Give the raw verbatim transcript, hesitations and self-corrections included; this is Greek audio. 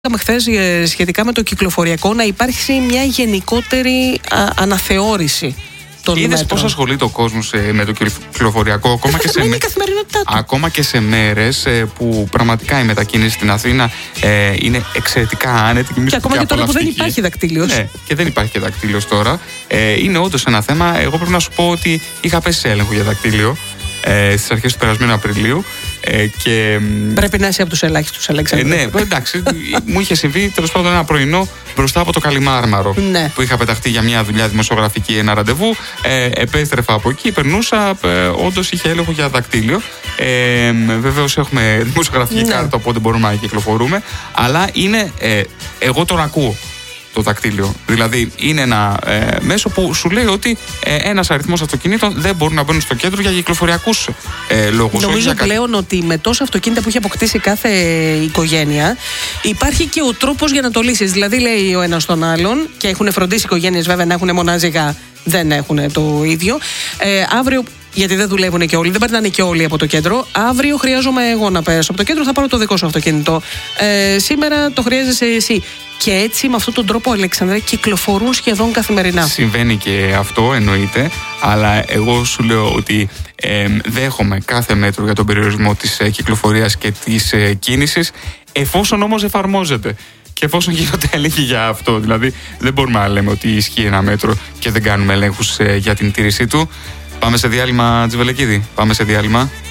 χθες σχετικά με το κυκλοφοριακό να υπάρξει μια γενικότερη α, αναθεώρηση των μέτρων. Είδες πώς ασχολείται ο κόσμος ε, με το κυκλοφοριακό ακόμα, και σε, με... ακόμα και σε μέρες ε, που πραγματικά η μετακίνηση στην Αθήνα ε, είναι εξαιρετικά άνετη και, και ακόμα και τώρα που δεν υπάρχει δακτύλιος. Ναι, και δεν υπάρχει και δακτύλιος τώρα. Ε, είναι όντως ένα θέμα. Εγώ πρέπει να σου πω ότι είχα πέσει σε έλεγχο για δακτύλιο ε, στις αρχές του περασμένου Απριλίου. Ε, και, πρέπει να είσαι από τους ελάχιστους, Αλέξανδρε. Ε, ναι, εντάξει, μου είχε συμβεί τέλος πάντων ένα πρωινό μπροστά από το Καλιμάρμαρο. Ναι. Που είχα πεταχτεί για μια δουλειά δημοσιογραφική, ένα ραντεβού. Ε, επέστρεφα από εκεί, περνούσα. Ε, όντως είχε έλεγχο για δακτύλιο. Ε, Βεβαίως έχουμε δημοσιογραφική ναι. κάρτα, οπότε μπορούμε να κυκλοφορούμε. Αλλά είναι. Ε, εγώ τον ακούω. Το δακτύλιο. Δηλαδή είναι ένα ε, μέσο που σου λέει ότι ε, ένας αριθμός αυτοκινήτων δεν μπορούν να μπαίνουν στο κέντρο για κυκλοφοριακούς ε, λόγους. Νομίζω πλέον ότι με τόσα αυτοκίνητα που έχει αποκτήσει κάθε οικογένεια υπάρχει και ο τρόπος για να το λύσεις. Δηλαδή λέει ο ένας τον άλλον, και έχουν φροντίσει οικογένειες βέβαια να έχουν μονάζιγα, δεν έχουν το ίδιο. Ε, αύριο, γιατί δεν δουλεύουν και όλοι, δεν περνάνε και όλοι από το κέντρο. Αύριο χρειάζομαι εγώ να πέρασω από το κέντρο, θα πάρω το δικό σου αυτοκίνητο. Ε, σήμερα το χρειάζεσαι εσύ. Και έτσι με αυτόν τον τρόπο, Αλέξανδρε, κυκλοφορούν σχεδόν καθημερινά. Συμβαίνει και αυτό, εννοείται. Αλλά εγώ σου λέω ότι ε, δέχομαι κάθε μέτρο για τον περιορισμό της ε, κυκλοφορίας και της ε, κίνησης, εφόσον όμως εφαρμόζεται. Και εφόσον γίνονται έλεγχοι για αυτό. Δηλαδή, δεν μπορούμε να λέμε ότι ισχύει ένα μέτρο και δεν κάνουμε ελέγχους ε, για την τήρησή του. Πάμε σε διάλειμμα, Τζιβελεκίδη. Πάμε σε διάλειμμα.